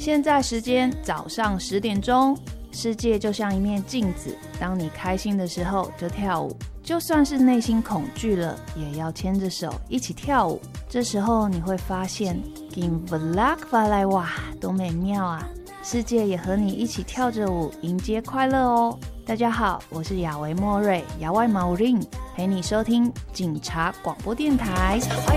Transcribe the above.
现在时间早上10点钟，世界就像一面镜子，当你开心的时候就跳舞，就算是内心恐惧了，也要牵着手一起跳舞。这时候你会发现 Kim Vlak Valai 哇，多美妙啊！世界也和你一起跳着舞，迎接快乐哦。大家好，我是雅维莫瑞，牙外毛令，陪你收听警察广播电台。